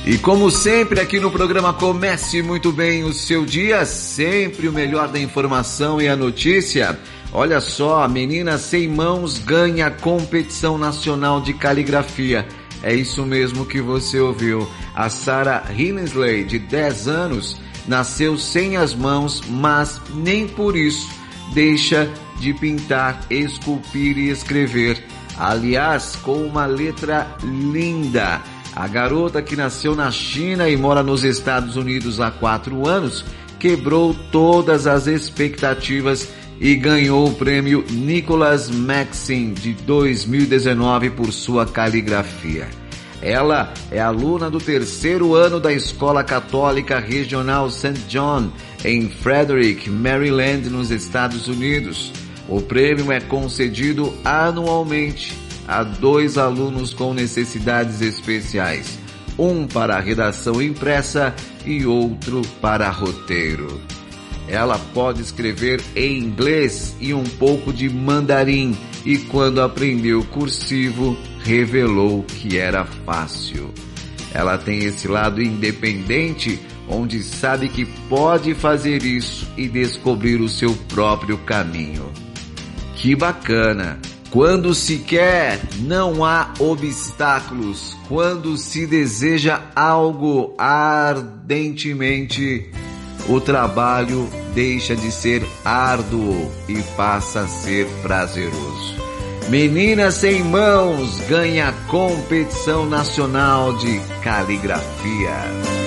E como sempre aqui no programa Comece Muito Bem o Seu Dia, sempre o melhor da informação e a notícia. Olha só, a menina sem mãos ganha competição nacional de caligrafia. É isso mesmo que você ouviu. A Sarah Hinsley, de 10 anos, nasceu sem as mãos, mas nem por isso deixa de pintar, esculpir e escrever. Aliás, com uma letra linda. A garota, que nasceu na China e mora nos Estados Unidos há 4 anos, quebrou todas as expectativas e ganhou o prêmio Nicholas Maxim de 2019 por sua caligrafia. Ela é aluna do 3º ano da Escola Católica Regional St. John, em Frederick, Maryland, nos Estados Unidos. O prêmio é concedido anualmente a 2 alunos com necessidades especiais, um para a redação impressa e outro para roteiro. Ela pode escrever em inglês e um pouco de mandarim, e quando aprendeu cursivo, revelou que era fácil. Ela tem esse lado independente, onde sabe que pode fazer isso e descobrir o seu próprio caminho. Que bacana! Quando se quer, não há obstáculos. Quando se deseja algo ardentemente, o trabalho deixa de ser árduo e passa a ser prazeroso. Menina sem mãos ganha competição nacional de caligrafia.